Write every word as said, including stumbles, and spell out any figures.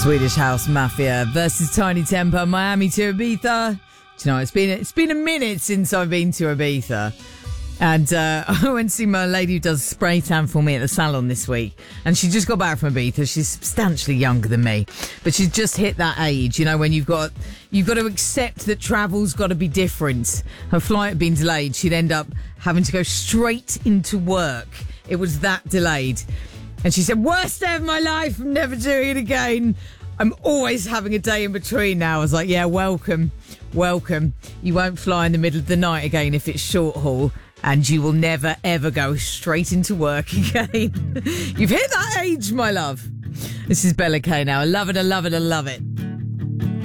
Swedish House Mafia versus Tiny Temper, Miami to Ibiza. Do you know, it's been it's been a minute since I've been to Ibiza. And uh, I went to see my lady who does spray tan for me at the salon this week. And she just got back from Ibiza. She's substantially younger than me. But she's just hit that age, you know, when you've got you've got to accept that travel's got to be different. Her flight had been delayed. She'd end up having to go straight into work. It was that delayed. And she said, worst day of my life, I'm never doing it again. I'm always having a day in between now. I was like, yeah, welcome, welcome. You won't fly in the middle of the night again if it's short haul, and you will never, ever go straight into work again. You've hit that age, my love. This is Bella K now. I love it, I love it, I love it.